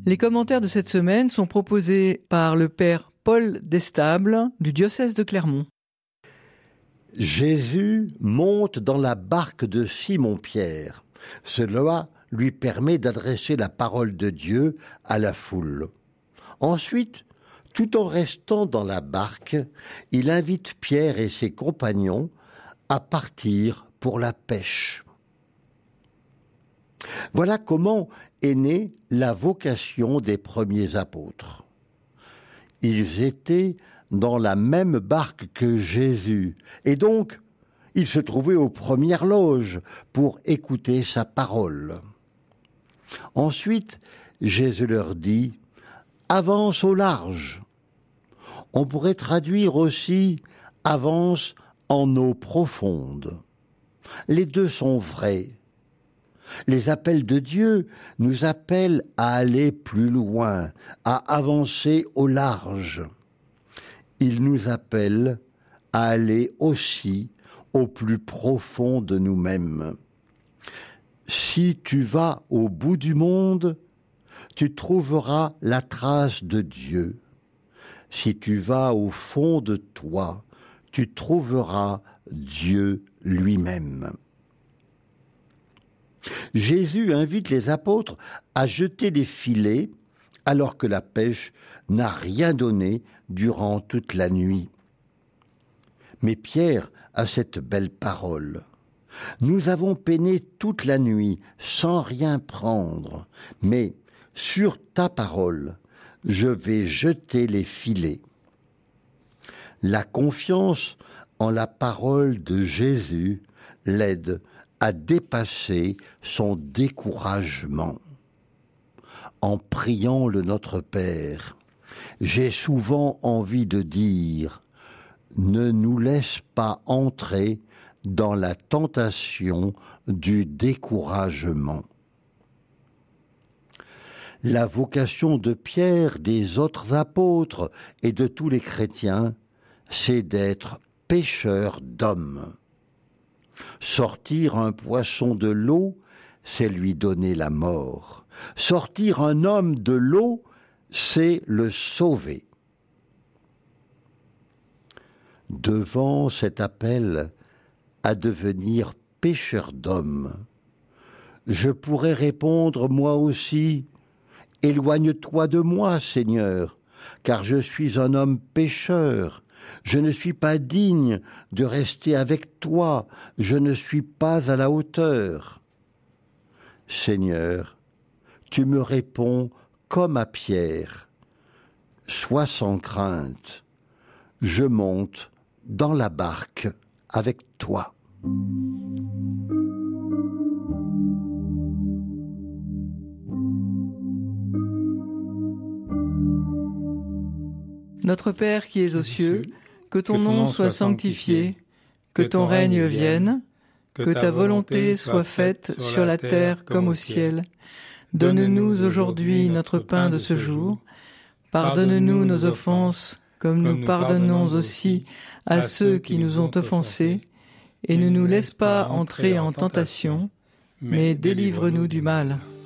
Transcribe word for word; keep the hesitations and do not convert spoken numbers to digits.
Les commentaires de cette semaine sont proposés par le père Paul Destable du diocèse de Clermont. Jésus monte dans la barque de Simon-Pierre. Cela lui permet d'adresser la parole de Dieu à la foule. Ensuite, tout en restant dans la barque, il invite Pierre et ses compagnons à partir pour la pêche. Voilà comment est née la vocation des premiers apôtres. Ils étaient dans la même barque que Jésus, et donc ils se trouvaient aux premières loges pour écouter sa parole. Ensuite, Jésus leur dit « Avance au large ». On pourrait traduire aussi « Avance en eau profonde ». Les deux sont vrais. Les appels de Dieu nous appellent à aller plus loin, à avancer au large. Il nous appelle à aller aussi au plus profond de nous-mêmes. Si tu vas au bout du monde, tu trouveras la trace de Dieu. Si tu vas au fond de toi, tu trouveras Dieu lui-même. Jésus invite les apôtres à jeter les filets alors que la pêche n'a rien donné durant toute la nuit. Mais Pierre a cette belle parole. « Nous avons peiné toute la nuit sans rien prendre, mais sur ta parole, je vais jeter les filets. » La confiance en la parole de Jésus l'aide à dépasser son découragement. En priant le Notre Père, j'ai souvent envie de dire « Ne nous laisse pas entrer dans la tentation du découragement ». La vocation de Pierre, des autres apôtres et de tous les chrétiens, c'est d'être pêcheurs d'hommes. Sortir un poisson de l'eau, c'est lui donner la mort. Sortir un homme de l'eau, c'est le sauver. Devant cet appel à devenir pêcheur d'hommes, je pourrais répondre moi aussi « Éloigne-toi de moi, Seigneur, car je suis un homme pécheur. Je ne suis pas digne de rester avec toi, je ne suis pas à la hauteur. » Seigneur, tu me réponds comme à Pierre. Sois sans crainte, je monte dans la barque avec toi. Notre Père qui es aux cieux, que ton nom soit sanctifié, que ton règne vienne, que ta volonté soit faite sur la terre comme au ciel. Donne-nous aujourd'hui notre pain de ce jour. Pardonne-nous nos offenses, comme nous pardonnons aussi à ceux qui nous ont offensés. Et ne nous laisse pas entrer en tentation, mais délivre-nous du mal.